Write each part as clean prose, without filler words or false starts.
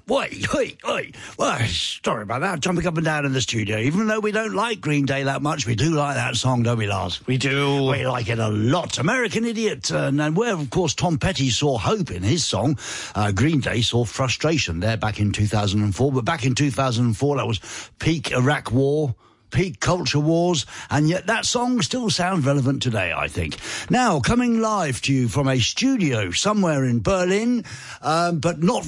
Wait. Well, sorry about that. Jumping up and down in the studio. Even though we don't like Green Day that much, we do like that song, don't we, Lars? We do. We like it a lot. American Idiot. And where, of course, Tom Petty saw hope in his song, Green Day saw frustration there back in 2004. But back in 2004, that was peak Iraq War, peak culture wars, and yet that song still sounds relevant today, I think. Now, coming live to you from a studio somewhere in Berlin, but not...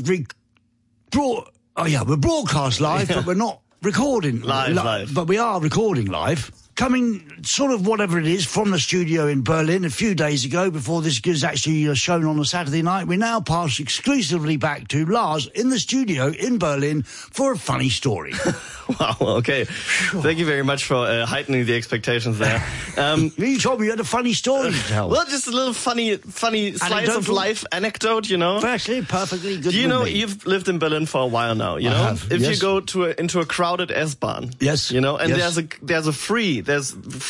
we're broadcast live, but we're not recording live. But we are recording live. Coming, sort of whatever it is, from the studio in Berlin a few days ago, before this is actually shown on a Saturday night, we now pass exclusively back to Lars in the studio in Berlin for a funny story. Wow, okay. Thank you very much for heightening the expectations there. You told me you had a funny story to tell. Well, just a little funny slice of life anecdote, you know. Actually, perfectly good. Do you know, you've lived in Berlin for a while now, you know? I have, if yes. you go into a crowded S-Bahn, yes, you know, and yes. there's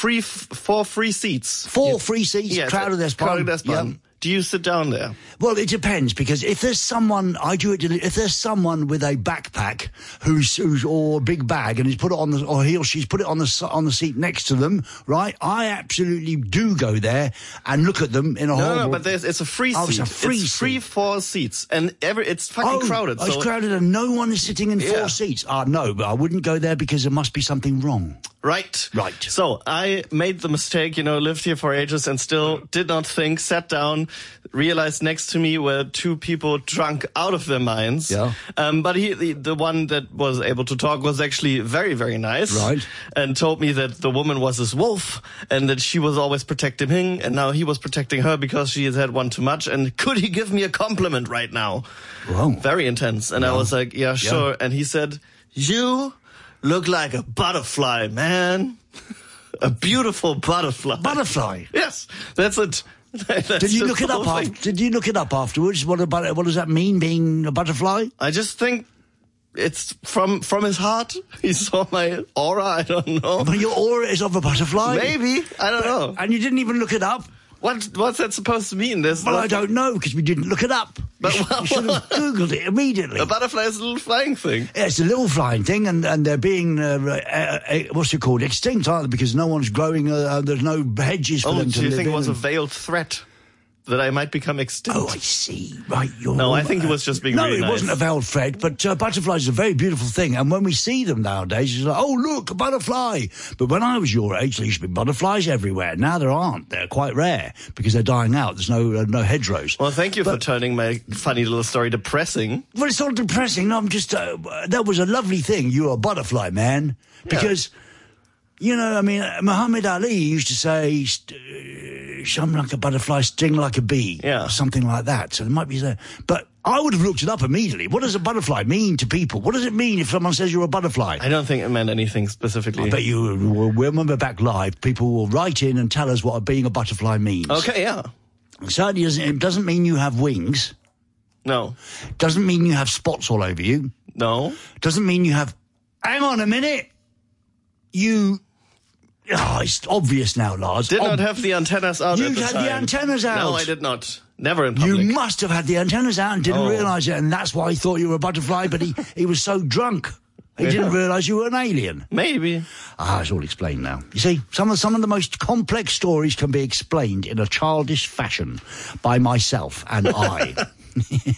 four free seats. Free seats, yes, crowded S-Bahn. Crowded S-Bahn. Yep. Do you sit down there? Well, it depends, because if there's someone, if there's someone with a backpack who's or a big bag and he's put it on or he or she's put it on the seat next to them, right? I absolutely do go there and look at them in a horrible... No, but it's a free seat. Oh, it's a free seat. Free 4 seats, and it's fucking crowded. It's crowded and no one is sitting in 4 seats. No, but I wouldn't go there because there must be something wrong. Right. Right. So I made the mistake, you know, lived here for ages and still did not think, sat down, realized next to me were 2 people drunk out of their minds. Yeah. But the one that was able to talk was actually very, very nice. Right. And told me that the woman was his wolf and that she was always protecting him and now he was protecting her because she has had one too much. And could he give me a compliment right now? Wow. Very intense. And I was like, yeah, sure. Yeah. And he said, you look like a butterfly, man. A beautiful butterfly. Butterfly? Yes, that's it. Did you look it up? Did you look it up afterwards? What does that mean, being a butterfly? I just think it's from his heart. He saw my aura. I don't know. But your aura is of a butterfly? Maybe. I don't know. And you didn't even look it up? What's that supposed to mean? I don't know, because we didn't look it up. You should have Googled it immediately. A butterfly is a little flying thing. Yeah, it's a little flying thing, and they're being, what's it called, extinct, aren't they? Because no one's growing, there's no hedges for them to live in. Oh, do you think it was a veiled threat? That I might become extinct. Oh, I see. Right, I think it was just being really nice. No, it wasn't a veiled threat, but butterflies are a very beautiful thing. And when we see them nowadays, it's like, oh, look, a butterfly. But when I was your age, there used to be butterflies everywhere. Now there aren't. They're quite rare because they're dying out. There's no hedgerows. Well, thank you for turning my funny little story depressing. Well, it's not depressing. No, I'm just, that was a lovely thing. You're a butterfly, man. Because, you know, I mean, Muhammad Ali used to say... "Shum like a butterfly, sting like a bee," or something like that. So there might be there. But I would have looked it up immediately. What does a butterfly mean to people? What does it mean if someone says you're a butterfly? I don't think it meant anything specifically. I bet you will remember back live. People will write in and tell us what being a butterfly means. Okay, yeah. Certainly it doesn't mean you have wings. No. Doesn't mean you have spots all over you. No. Doesn't mean you have... Hang on a minute. Oh, it's obvious now, Lars. Did not have the antennas out at the time. You had the antennas out. No, I did not. Never in public. You must have had the antennas out and didn't realise it, and that's why he thought you were a butterfly, but he was so drunk. He didn't realise you were an alien. Maybe. It's all explained now. You see, some of the most complex stories can be explained in a childish fashion by myself and I.